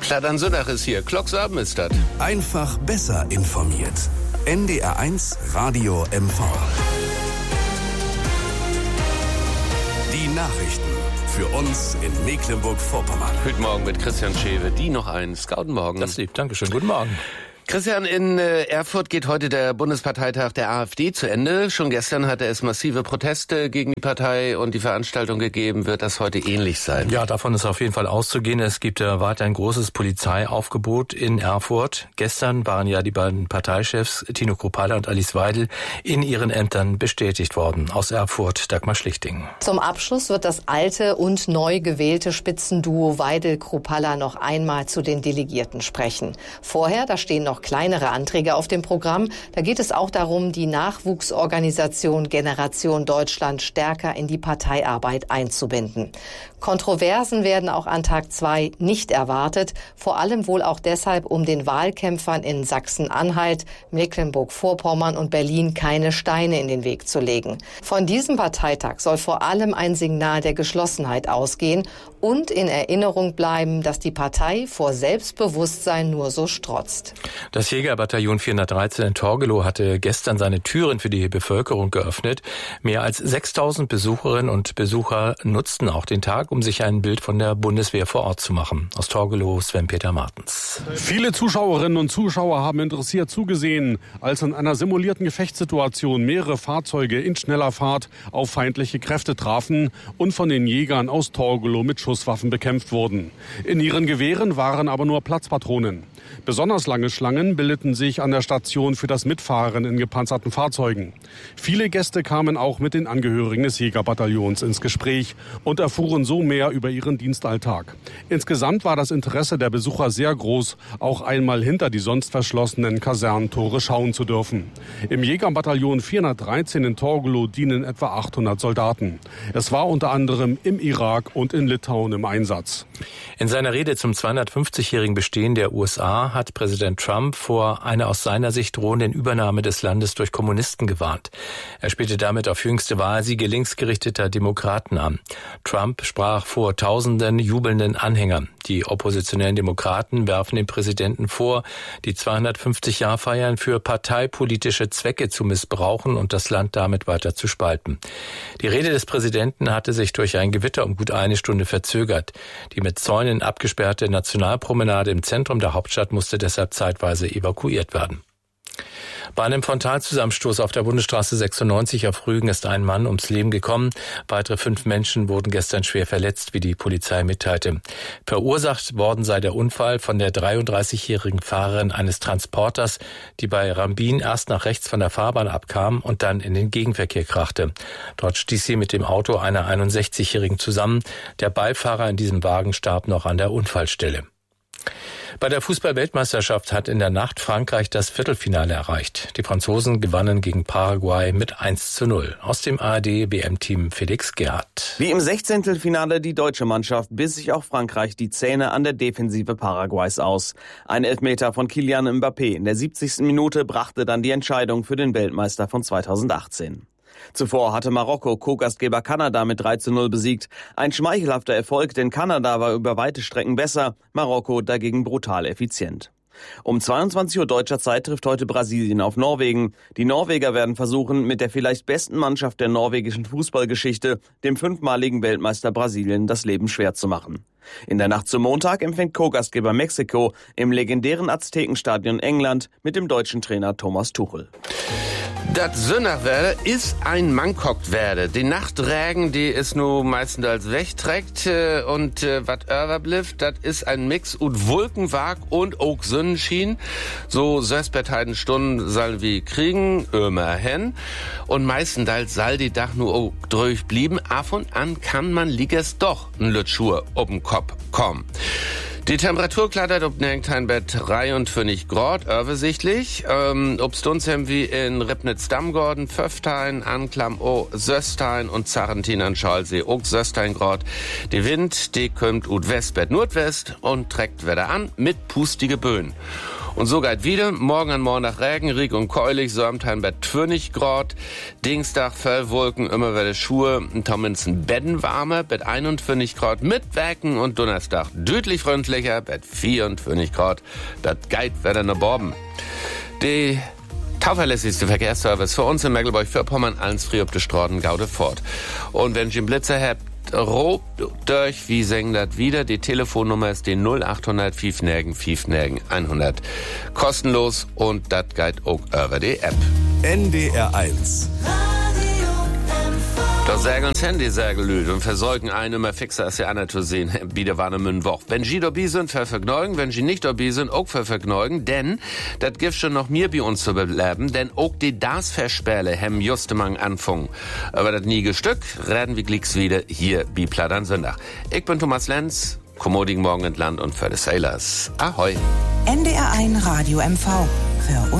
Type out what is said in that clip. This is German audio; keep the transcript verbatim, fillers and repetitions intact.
Kladan Sünnach ist hier. Klocksabend ist das. Einfach besser informiert. N D R eins Radio M V. Die Nachrichten für uns in Mecklenburg-Vorpommern. Guten Morgen mit Christian Schewe. Die noch eins. Guten Morgen. Das lieb. Dankeschön. Guten Morgen. Christian, in Erfurt geht heute der Bundesparteitag der AfD zu Ende. Schon gestern hatte es massive Proteste gegen die Partei und die Veranstaltung gegeben. Wird das heute ähnlich sein? Ja, davon ist auf jeden Fall auszugehen. Es gibt ja weiter ein großes Polizeiaufgebot in Erfurt. Gestern waren ja die beiden Parteichefs Tino Kruppalla und Alice Weidel in ihren Ämtern bestätigt worden. Aus Erfurt, Dagmar Schlichting. Zum Abschluss wird das alte und neu gewählte Spitzenduo Weidel-Kruppalla noch einmal zu den Delegierten sprechen. Vorher, da stehen noch kleinere Anträge auf dem Programm. Da geht es auch darum, die Nachwuchsorganisation Generation Deutschland stärker in die Parteiarbeit einzubinden. Kontroversen werden auch an Tag zwei nicht erwartet, vor allem wohl auch deshalb, um den Wahlkämpfern in Sachsen-Anhalt, Mecklenburg-Vorpommern und Berlin keine Steine in den Weg zu legen. Von diesem Parteitag soll vor allem ein Signal der Geschlossenheit ausgehen und in Erinnerung bleiben, dass die Partei vor Selbstbewusstsein nur so strotzt. Das Jägerbataillon vierhundertdreizehn in Torgelow hatte gestern seine Türen für die Bevölkerung geöffnet. Mehr als sechstausend Besucherinnen und Besucher nutzten auch den Tag, um sich ein Bild von der Bundeswehr vor Ort zu machen. Aus Torgelow, Sven-Peter Martens. Viele Zuschauerinnen und Zuschauer haben interessiert zugesehen, als in einer simulierten Gefechtssituation mehrere Fahrzeuge in schneller Fahrt auf feindliche Kräfte trafen und von den Jägern aus Torgelow mit Schusswaffen bekämpft wurden. In ihren Gewehren waren aber nur Platzpatronen. Besonders lange Schlangen bildeten sich an der Station für das Mitfahren in gepanzerten Fahrzeugen. Viele Gäste kamen auch mit den Angehörigen des Jägerbataillons ins Gespräch und erfuhren so mehr über ihren Dienstalltag. Insgesamt war das Interesse der Besucher sehr groß, auch einmal hinter die sonst verschlossenen Kasernentore schauen zu dürfen. Im Jägerbataillon vierhundertdreizehn in Torgelow dienen etwa achthundert Soldaten. Es war unter anderem im Irak und in Litauen im Einsatz. In seiner Rede zum zweihundertfünfzigjährigen Bestehen der U S A hat Präsident Trump vor einer aus seiner Sicht drohenden Übernahme des Landes durch Kommunisten gewarnt. Er spielte damit auf jüngste Wahlsiege linksgerichteter Demokraten an. Trump sprach vor tausenden jubelnden Anhängern. Die oppositionellen Demokraten werfen dem Präsidenten vor, die zweihundertfünfzig-Jahr-Feiern für parteipolitische Zwecke zu missbrauchen und das Land damit weiter zu spalten. Die Rede des Präsidenten hatte sich durch ein Gewitter um gut eine Stunde verzögert. Die mit Zäunen abgesperrte Nationalpromenade im Zentrum der Hauptstadt musste deshalb zeitweise evakuiert werden. Bei einem Frontalzusammenstoß auf der Bundesstraße sechsundneunzig auf Rügen ist ein Mann ums Leben gekommen. Weitere fünf Menschen wurden gestern schwer verletzt, wie die Polizei mitteilte. Verursacht worden sei der Unfall von der dreiunddreißigjährigen Fahrerin eines Transporters, die bei Rambin erst nach rechts von der Fahrbahn abkam und dann in den Gegenverkehr krachte. Dort stieß sie mit dem Auto einer einundsechzigjährigen zusammen. Der Beifahrer in diesem Wagen starb noch an der Unfallstelle. Bei der Fußball-Weltmeisterschaft hat in der Nacht Frankreich das Viertelfinale erreicht. Die Franzosen gewannen gegen Paraguay mit eins zu null. Aus dem A R D-B M-Team Felix Gerhardt. Wie im Sechzehntelfinale die deutsche Mannschaft biss sich auch Frankreich die Zähne an der Defensive Paraguays aus. Ein Elfmeter von Kylian Mbappé in der siebzigsten Minute brachte dann die Entscheidung für den Weltmeister von zweitausendachtzehn. Zuvor hatte Marokko Co-Gastgeber Kanada mit drei zu null besiegt. Ein schmeichelhafter Erfolg, denn Kanada war über weite Strecken besser, Marokko dagegen brutal effizient. Um zweiundzwanzig Uhr deutscher Zeit trifft heute Brasilien auf Norwegen. Die Norweger werden versuchen, mit der vielleicht besten Mannschaft der norwegischen Fußballgeschichte, dem fünfmaligen Weltmeister Brasilien, das Leben schwer zu machen. In der Nacht zum Montag empfängt Co-Gastgeber Mexiko im legendären Aztekenstadion England mit dem deutschen Trainer Thomas Tuchel. Das Sünnachwerde ist ein Mangkokt-Werde. Die Nachträgen, die es nur meistens als wegträgt und äh, wat überblifft, das ist ein Mix und Wolkenwag und auch Sonnenschien. So sechsparteiten Stunden sollen wir kriegen, immerhin. Und meistens soll die Dach nur auch durchblieben. Ab und an kann man liegers doch ein Lütschur ob'n Kopf kommen. Die Temperatur klettert ob Nengteinbett dreiundfünfzig Grad, übersichtlich. Ähm, ob Stunzhem wie in Ribnitz-Dammgorden, Pföftein, Anklam, O, Söstein und Zarentin an Schalsee, auch Söstein Grad. Die Wind, die kommt ut Westbett Nordwest und trägt wieder an mit pustige Böen. Und so geht wieder. Morgen an Montag Regen, Rieg und keulig, Sörmtein bei zwanzig Grad. Dienstag Fellwolken, immer wieder Schuhe, Tomlinson Beddenwarme, bei einundzwanzig Grad mit Wecken und Donnerstag deutlich freundlicher, bei vierundzwanzig Grad. Das geht wieder ne Borben. Die zuverlässigste Verkehrsservice für uns in Mecklenburg-Vorpommern, eins früh auf der Straßen Gaude fort. Und wenn ihr einen Blitzer habt, rob durch, wie singen das wieder? Die Telefonnummer ist die null achthundert fünf Nergen fünf Nergen hundert. Kostenlos und das geht auch über die App. N D R eins. Da sagen uns Handy-Sägelüt und versorgen einen immer fixer als die anderen zu sehen. Wieder war ne Mün Woch. Wenn sie dabei sind, für Vergnügen, wenn sie nicht dabei sind, auch für Vergnügen, denn das gibt schon noch mehr bei uns zu bleiben, denn auch die das Versperle haben justemang anfangen. Aber das nie Stück, reden wir glicks wieder hier bei Plattern Sonntag. Ich bin Thomas Lenz, kommodigen Morgen entland und für die Sailors. Ahoi. N D R eins Radio M V. Für